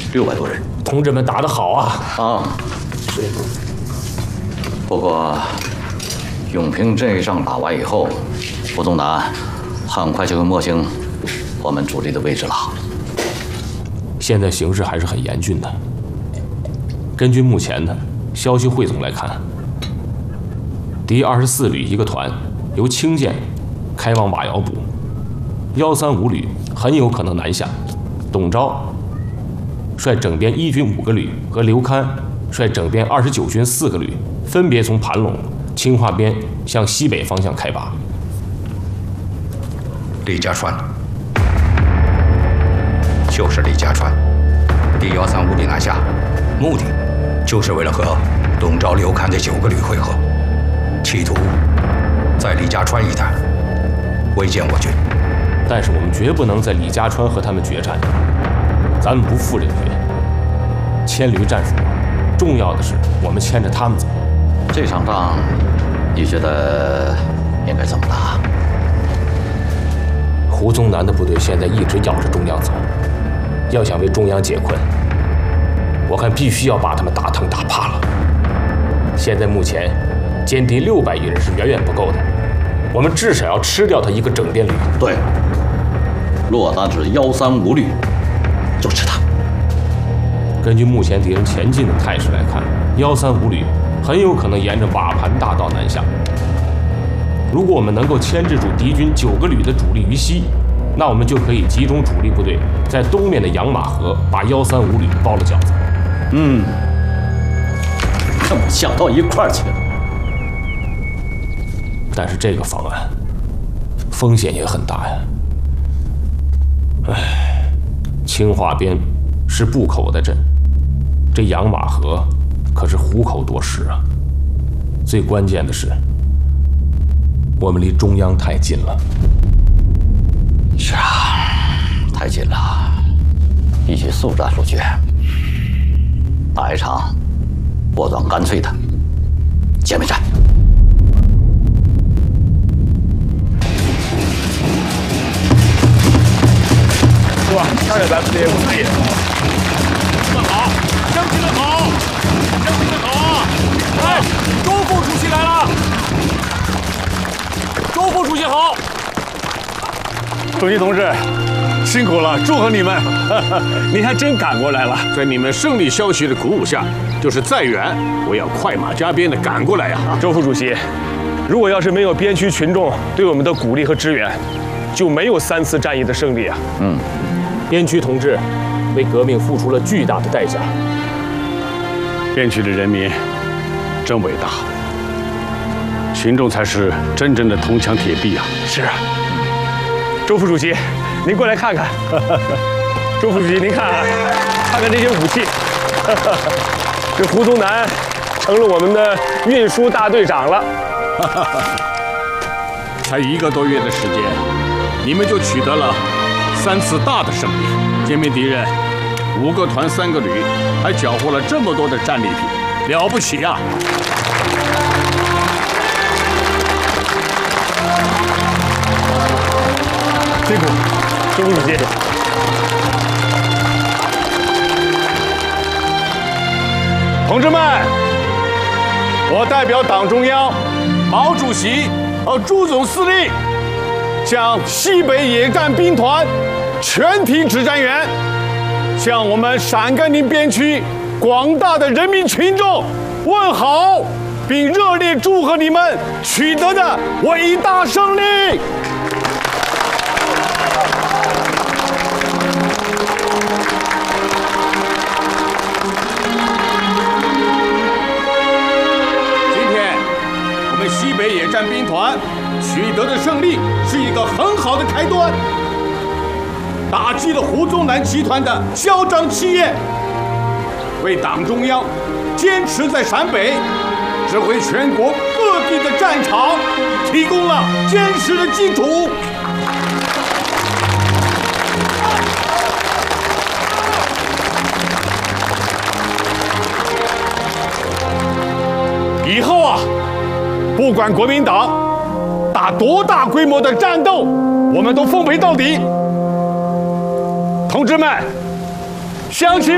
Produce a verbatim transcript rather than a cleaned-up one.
六百多人。 同志们打得好啊！ 啊，是。不过，永平这一仗打完以后，胡宗南很快就会摸清我们主力的位置了。 现在形势还是很严峻的。根据目前的消息汇总来看，敌二十四旅一个团由清涧开往瓦窑堡，幺三五旅很有可能南下。董钊率整编一军五个旅和刘戡率整编二十九军四个旅，分别从盘龙、清化边向西北方向开拔。 李家川，就是李家川，第幺三五旅南下，目的就是为了和董钊、刘戡这九个旅会合，企图在李家川一带围歼我军。 但是我们绝不能在李家川和他们决战，咱们不负这个约。千驴战术，重要的是我们牵着他们走。 这场仗，你觉得应该怎么打？ 胡宗南的部队现在一直咬着中央走，要想为中央解困，我看必须要把他们打疼打怕了。现在目前歼敌六百余人是远远不够的，我们至少要吃掉他一个整编旅。 对，落单是幺三五旅，就吃他。 根据目前敌人前进的态势来看，幺三五旅很有可能沿着瓦盘大道南下。如果我们能够牵制住敌军九个旅的主力于西，那我们就可以集中主力部队在东面的养马河，把幺三五旅包了饺子。 嗯，跟我想到一块儿去了。 但是这个方案风险也很大呀。唉，清化边是步口的镇，这养马河可是虎口夺食啊。最关键的是，我们离中央太近了。 是啊，太近了，必须速战速决，打一场果断干脆的歼灭战。 是吧？看着咱们这些武器， 们好，将军们好，将军们好啊！哎，周副主席来了，周副主席好。 主席同志，辛苦了，祝贺你们！您还真赶过来了。 在你们胜利消息的鼓舞下，就是再远，我要快马加鞭的赶过来呀！ 周副主席，如果要是没有边区群众对我们的鼓励和支援，就没有三次战役的胜利啊！ 嗯。边区同志为革命付出了巨大的代价， 边区的人民真伟大，群众才是真正的铜墙铁壁啊！是啊，周副主席，您过来看看。周副主席，您看啊，看看这些武器。这胡宗南成了我们的运输大队长了。 才一个多月的时间，你们就取得了三次大的胜利，歼灭敌人五个团三个旅，还缴获了这么多的战利品，了不起啊！ 辛苦，周副主席。同志们，我代表党中央、毛主席和朱总司令，向西北野战兵团全体指战员，向我们陕甘宁边区广大的人民群众问好，并热烈祝贺你们取得的伟大胜利！ 今天我们西北野战兵团取得的胜利是一个很好的开端，打击了胡宗南集团的嚣张气焰，为党中央坚持在陕北指挥全国各地的战场提供了坚实的基础。 以后啊，不管国民党打多大规模的战斗，我们都奉陪到底。同志们，乡亲。